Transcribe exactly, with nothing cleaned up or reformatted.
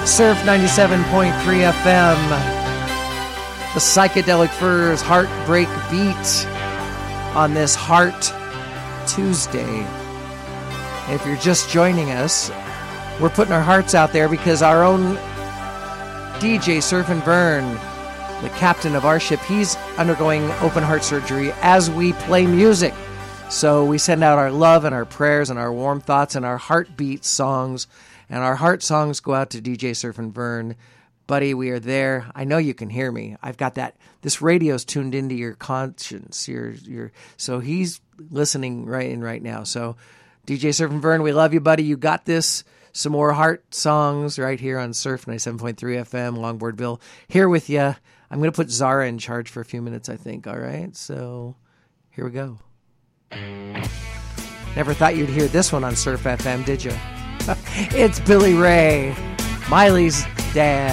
Surf ninety-seven point three F M. The Psychedelic Furs Heartbreak Beat on this Heart Tuesday. If you're just joining us, we're putting our hearts out there because our own D J Surf and Vern, the captain of our ship, he's undergoing open heart surgery as we play music. So we send out our love and our prayers and our warm thoughts and our heartbeat songs. And our heart songs go out to D J Surf and Vern. Buddy, we are there. I know you can hear me. I've got that. This radio's tuned into your conscience. Your, your, so he's listening right in right now. So D J Surf and Vern, we love you, buddy. You got this. Some more heart songs right here on Surf ninety-seven point three F M, Longboardville. Here with you. I'm going to put Zara in charge for a few minutes, I think. All right. So here we go. Never thought you'd hear this one on Surf F M, did you? It's Billy Ray, Miley's dad.